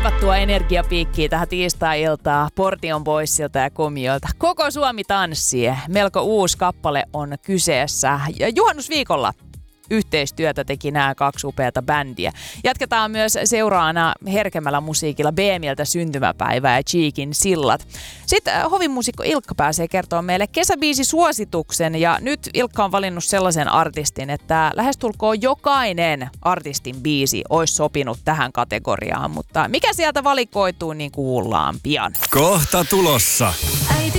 kaivattua energiapiikkiä tähän tiistai-iltaan Portion Boysilta ja Komiolta. Koko Suomi tanssii. Melko uusi kappale on kyseessä. Ja juhannusviikolla yhteistyötä teki nämä kaksi upeata bändiä. Jatketaan myös seuraavana herkemmällä musiikilla BM:ltä Syntymäpäivä ja Cheekin Sillat. Sitten hovimuusikko Ilkka pääsee kertoa meille kesäbiisisuosituksen ja nyt Ilkka on valinnut sellaisen artistin, että lähestulkoon jokainen artistin biisi olisi sopinut tähän kategoriaan, mutta mikä sieltä valikoituu, niin kuullaan pian. Kohta tulossa.